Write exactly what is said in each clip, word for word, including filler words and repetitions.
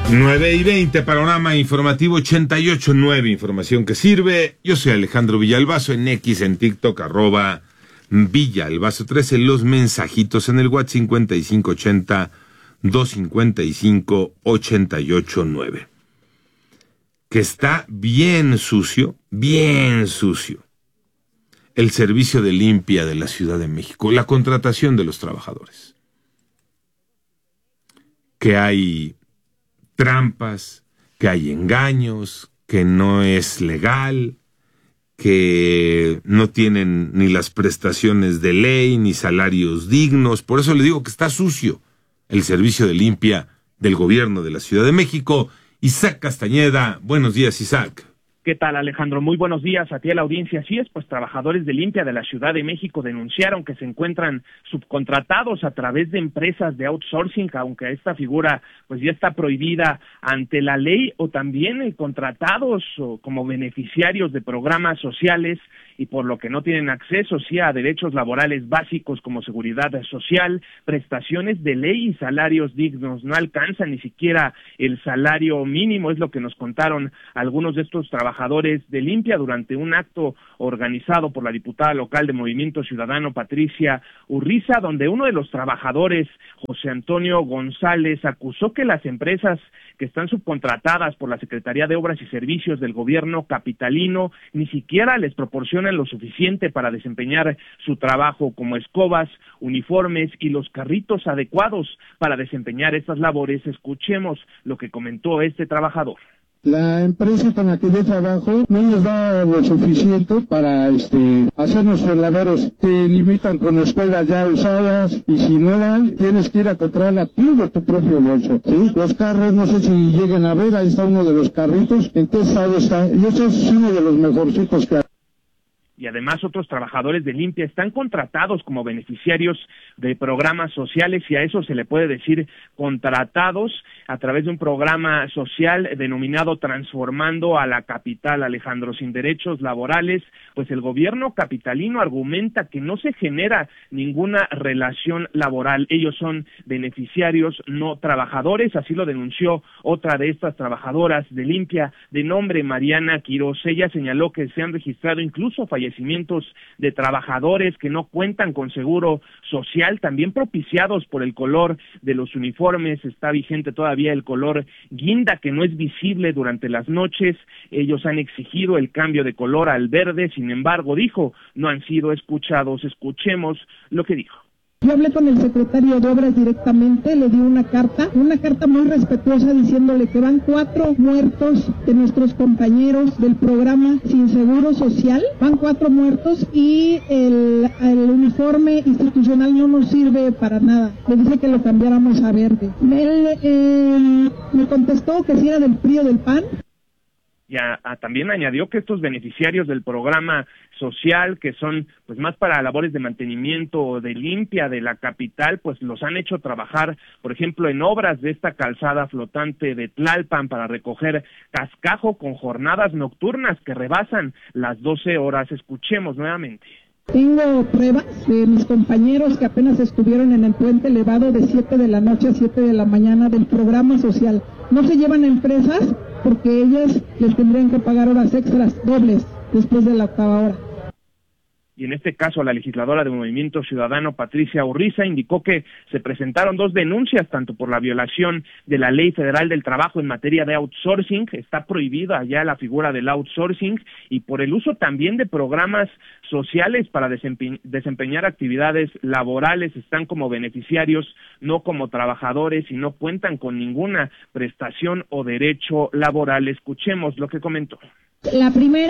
nueve y veinte, panorama informativo ochenta y ocho punto nueve, información que sirve. Yo soy Alejandro Villalbazo, en X, en TikTok, arroba Villalbazo trece, los mensajitos en el WhatsApp cincuenta y cinco ochenta, doscientos cincuenta y cinco, ochenta y ocho nueve. Que está bien sucio, bien sucio, el servicio de limpia de la Ciudad de México, la contratación de los trabajadores. Que hay trampas, que hay engaños, que no es legal, que no tienen ni las prestaciones de ley, ni salarios dignos. Por eso le digo que está sucio el servicio de limpia del gobierno de la Ciudad de México. Isaac Castañeda, buenos días, Isaac. ¿Qué tal, Alejandro? Muy buenos días a ti, a la audiencia. Así es, pues trabajadores de limpia de la Ciudad de México denunciaron que se encuentran subcontratados a través de empresas de outsourcing, aunque esta figura pues ya está prohibida ante la ley, o también eh, contratados o como beneficiarios de programas sociales y por lo que no tienen acceso sí a derechos laborales básicos como seguridad social, prestaciones de ley y salarios dignos. No alcanzan ni siquiera el salario mínimo, es lo que nos contaron algunos de estos trabajadores de limpia durante un acto organizado por la diputada local de Movimiento Ciudadano, Patricia Urriza, donde uno de los trabajadores, José Antonio González, acusó que las empresas que están subcontratadas por la Secretaría de Obras y Servicios del gobierno capitalino ni siquiera les proporcionan lo suficiente para desempeñar su trabajo, como escobas, uniformes y los carritos adecuados para desempeñar estas labores. Escuchemos lo que comentó este trabajador. La empresa con la que yo trabajo no nos da lo suficiente para este hacer nuestros labores. Te limitan con escuelas ya usadas y si no dan, tienes que ir a comprarla tú de tu propio bolso. ¿Sí? Los carros, no sé si lleguen a ver, ahí está uno de los carritos. ¿En qué estado está? Y ese es uno de los mejorcitos que hay. Y además otros trabajadores de limpia están contratados como beneficiarios de programas sociales, y a eso se le puede decir contratados a través de un programa social denominado Transformando a la Capital, Alejandro, sin derechos laborales. Pues el gobierno capitalino argumenta que no se genera ninguna relación laboral, ellos son beneficiarios, no trabajadores. Así lo denunció otra de estas trabajadoras de limpia de nombre Mariana Quiroz. Ella señaló que se han registrado incluso fallecimientos de trabajadores que no cuentan con seguro social, también propiciados por el color de los uniformes. Está vigente todavía el color guinda, que no es visible durante las noches. Ellos han exigido el cambio de color al verde, sin embargo, dijo, no han sido escuchados. Escuchemos lo que dijo. Yo hablé con el secretario de Obras directamente, le di una carta, una carta muy respetuosa diciéndole que van cuatro muertos de nuestros compañeros del programa Sin Seguro Social, van cuatro muertos y el, el uniforme institucional no nos sirve para nada. Le dije que lo cambiáramos a verde. Él eh, me contestó que si era del P R I o del P A N. Y a, a, también añadió que estos beneficiarios del programa social, que son pues más para labores de mantenimiento o de limpia de la capital, pues los han hecho trabajar, por ejemplo, en obras de esta calzada flotante de Tlalpan para recoger cascajo, con jornadas nocturnas que rebasan las doce horas. Escuchemos nuevamente. Tengo pruebas de mis compañeros que apenas estuvieron en el puente elevado de siete de la noche a siete de la mañana del programa social. No se llevan a empresas porque ellas les tendrían que pagar horas extras dobles después de la octava hora. Y en este caso la legisladora de Movimiento Ciudadano, Patricia Urriza, indicó que se presentaron dos denuncias, tanto por la violación de la Ley Federal del Trabajo en materia de outsourcing, está prohibida ya la figura del outsourcing, y por el uso también de programas sociales para desempe- desempeñar actividades laborales. Están como beneficiarios, no como trabajadores, y no cuentan con ninguna prestación o derecho laboral. Escuchemos lo que comentó. La primera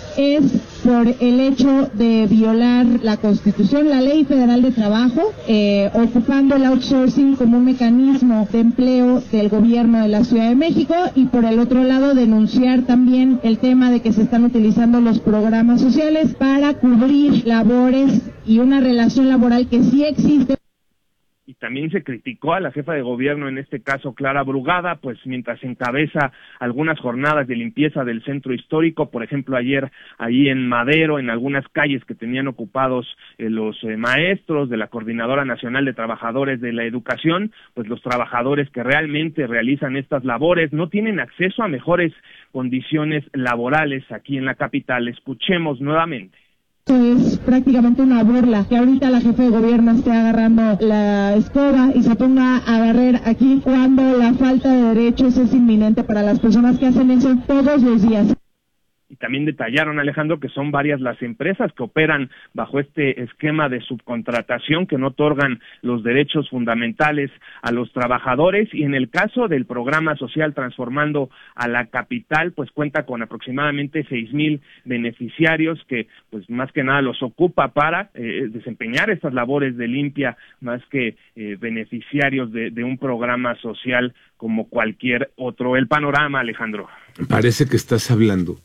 es por el hecho de violar la Constitución, la Ley Federal de Trabajo, eh, ocupando el outsourcing como un mecanismo de empleo del gobierno de la Ciudad de México, y por el otro lado denunciar también el tema de que se están utilizando los programas sociales para cubrir labores y una relación laboral que sí existe. Y también se criticó a la jefa de gobierno, en este caso Clara Brugada, pues mientras encabeza algunas jornadas de limpieza del centro histórico, por ejemplo ayer ahí en Madero, en algunas calles que tenían ocupados eh, los eh, maestros de la Coordinadora Nacional de Trabajadores de la Educación, pues los trabajadores que realmente realizan estas labores no tienen acceso a mejores condiciones laborales aquí en la capital. Escuchemos nuevamente. Esto es prácticamente una burla, que ahorita la jefa de gobierno esté agarrando la escoba y se ponga a barrer aquí cuando la falta de derechos es inminente para las personas que hacen eso todos los días. Y también detallaron, Alejandro, que son varias las empresas que operan bajo este esquema de subcontratación, que no otorgan los derechos fundamentales a los trabajadores, y en el caso del programa social Transformando a la Capital, pues cuenta con aproximadamente seis mil beneficiarios que pues más que nada los ocupa para eh, desempeñar estas labores de limpia, más que eh, beneficiarios de, de un programa social como cualquier otro. El panorama, Alejandro. Parece que estás hablando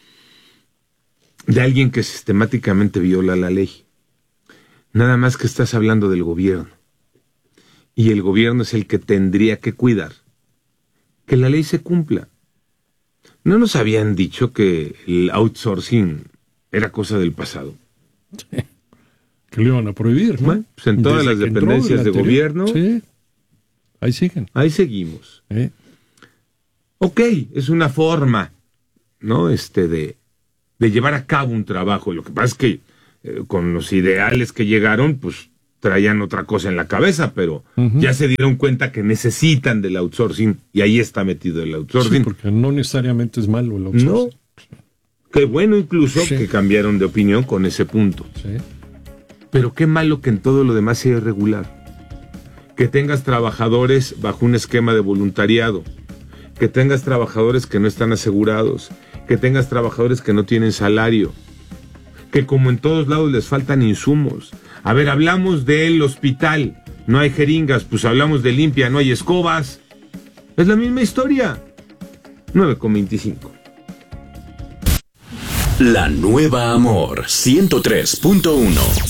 de alguien que sistemáticamente viola la ley. Nada más que estás hablando del gobierno. Y el gobierno es el que tendría que cuidar que la ley se cumpla. ¿No nos habían dicho que el outsourcing era cosa del pasado? Sí. Que lo iban a prohibir, ¿no? Bueno, pues en todas Desde las dependencias de gobierno. Sí. Ahí siguen. Ahí seguimos. ¿Eh? Ok, es una forma, ¿no? Este de... de llevar a cabo un trabajo. Lo que pasa es que eh, con los ideales que llegaron, pues traían otra cosa en la cabeza, pero uh-huh. ya se dieron cuenta que necesitan del outsourcing, y ahí está metido el outsourcing. Sí, porque no necesariamente es malo el outsourcing. No. Qué bueno incluso sí. que cambiaron de opinión con ese punto. Sí. Pero qué malo que en todo lo demás sea irregular. Que tengas trabajadores bajo un esquema de voluntariado, que tengas trabajadores que no están asegurados, que tengas trabajadores que no tienen salario, que como en todos lados les faltan insumos. A ver, hablamos del hospital, no hay jeringas, pues hablamos de limpia, no hay escobas. Es la misma historia. nueve con veinticinco. La Nueva Amor ciento tres punto uno.